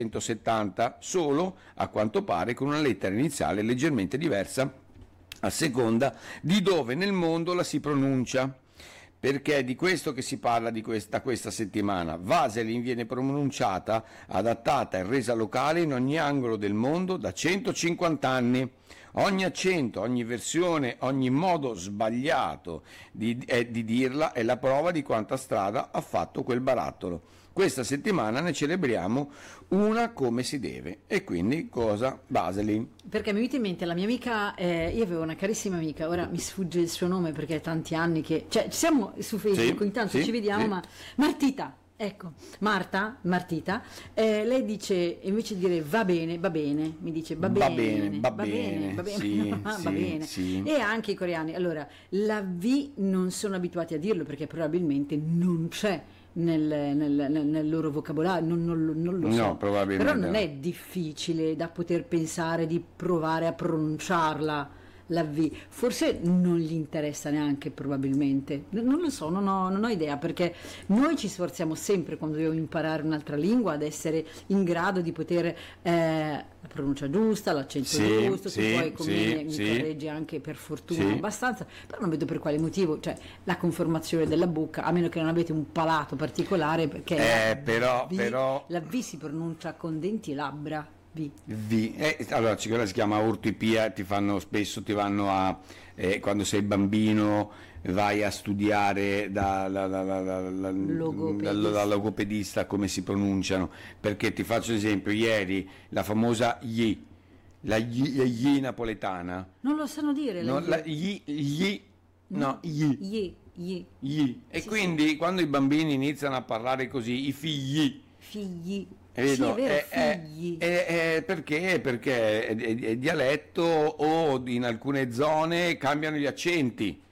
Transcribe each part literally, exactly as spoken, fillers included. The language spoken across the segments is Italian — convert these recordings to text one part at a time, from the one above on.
centosettanta, solo a quanto pare con una lettera iniziale leggermente diversa a seconda di dove nel mondo la si pronuncia. Perché è di questo che si parla di questa, questa settimana. Vaseline viene pronunciata, adattata e resa locale in ogni angolo del mondo da centocinquanta anni. Ogni accento, ogni versione, ogni modo sbagliato di, eh, di dirla è la prova di quanta strada ha fatto quel barattolo. Questa settimana ne celebriamo una come si deve. E quindi cosa? Vaseline. Perché mi è venuta in mente la mia amica, eh, io avevo una carissima amica, ora mi sfugge il suo nome perché è tanti anni che, cioè ci siamo su Facebook, Sì, intanto sì, ci vediamo, sì. ma Martita, ecco, Marta, Martita, eh, lei dice, invece di dire va bene, va bene, mi dice va Va bene, bene, va bene, va bene, sì, va sì, bene. sì. E anche i coreani, allora, la V non sono abituati a dirlo perché probabilmente non c'è nel, nel- nel- nel loro vocabolario, non, non lo- non lo No, so, probabilmente però non no. è difficile da poter pensare di provare a pronunciarla la V, forse non gli interessa neanche probabilmente, N- non lo so, non ho, non ho idea, perché noi ci sforziamo sempre quando dobbiamo imparare un'altra lingua ad essere in grado di poter eh, la pronuncia giusta, l'accento Sì, giusto, sì, tu poi come sì, mi, mi sì. correggi anche per fortuna Sì. abbastanza, però non vedo per quale motivo, cioè la conformazione della bocca, a meno che non avete un palato particolare, perché Eh, la però- V, però- la V si pronuncia con denti e labbra, V. V. Eh, allora, quella si chiama ortopia, ti fanno spesso, ti vanno a, eh, quando sei bambino, vai a studiare da, la- la- la- la- la- Logopedista. dal- dal logopedista come si pronunciano, perché ti faccio esempio, ieri la famosa Y, la Y, la Y napoletana, Non lo sanno dire la no, Y. la Y, Y, no, Y. Ye, ye, Gli. E Sì, quindi quando i bambini iniziano a parlare così, i figli, figli. eh, Sì, vedo, è vero, eh, eh, figli. eh, eh, perché? Perché è, è- è dialetto o in alcune zone cambiano gli accenti.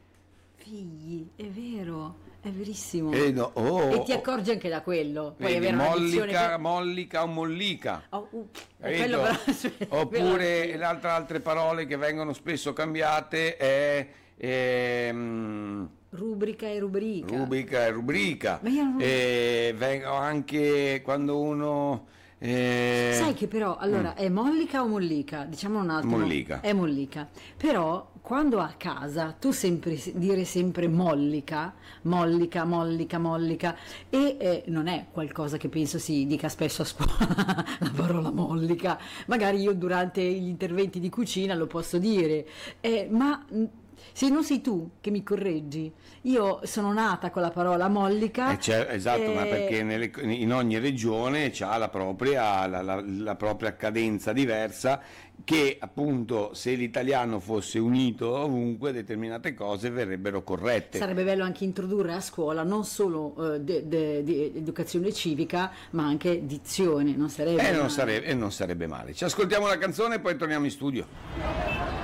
Figli, è vero, è verissimo. E vedo, oh, E ti accorgi anche da quello. Puoi vedi, avere una dizione mollica, che- mollica o mollica. Oh, uh, Capito? quello però- Oppure l'altra- altre parole che vengono spesso cambiate è ehm, rubrica e rubrica. rubrica e rubrica. Ma io non- E vengono anche quando uno eh, Sai che però, allora, è mollica o mollica? Diciamo un attimo. Mollica. È mollica. Però, quando a casa, tu sempre dire sempre mollica, mollica, mollica, mollica, e eh, non è qualcosa che penso si dica spesso a scuola, la parola mollica. Magari io durante gli interventi di cucina lo posso dire, eh, ma... mh, se non sei tu che mi correggi, io sono nata con la parola mollica. Eh, c'è- esatto, ma eh, perché nelle- in ogni regione ha la propria, la, la- la propria cadenza diversa, che appunto se l'italiano fosse unito ovunque determinate cose verrebbero corrette. Sarebbe bello anche introdurre a scuola non solo eh, de- de- di educazione civica, ma anche dizione, non sarebbe E non, male. sarebbe, e non sarebbe male. Ci ascoltiamo la canzone e poi torniamo in studio.